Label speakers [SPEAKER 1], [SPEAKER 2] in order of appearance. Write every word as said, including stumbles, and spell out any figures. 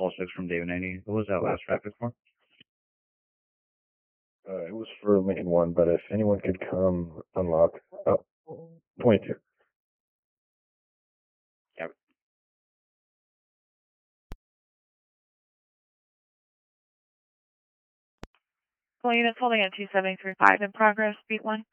[SPEAKER 1] call six from David ninety. What was that last traffic for?
[SPEAKER 2] Uh, it was for Lincoln one, but if anyone could come unlock. Oh, twenty-two.
[SPEAKER 1] Yeah.
[SPEAKER 3] Well, units holding at two seven three five in progress, beat one.